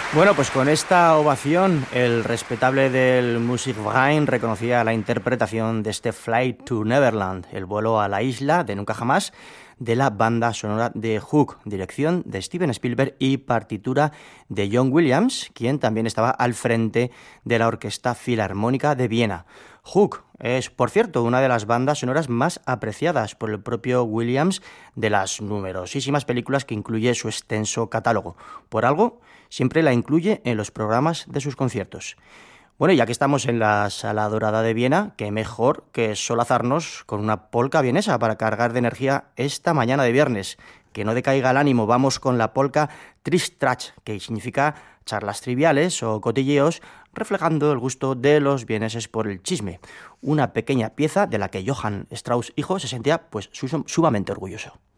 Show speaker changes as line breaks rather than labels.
Bueno, pues con esta ovación, el respetable del Musikverein reconocía la interpretación de este Flight to Neverland, el vuelo a la isla de nunca jamás, de la banda sonora de Hook, dirección de Steven Spielberg y partitura de John Williams, quien también estaba al frente de la Orquesta Filarmónica de Viena. Hook es, por cierto, una de las bandas sonoras más apreciadas por el propio Williams de las numerosísimas películas que incluye su extenso catálogo. Por algo, siempre la incluye en los programas de sus conciertos. Bueno, ya que estamos en la Sala Dorada de Viena, qué mejor que solazarnos con una polca vienesa para cargar de energía esta mañana de viernes. Que no decaiga el ánimo, vamos con la polca Tristratsch, que significa charlas triviales o cotilleos, reflejando el gusto de los vieneses por el chisme. Una pequeña pieza de la que Johann Strauss hijo se sentía pues sumamente orgulloso.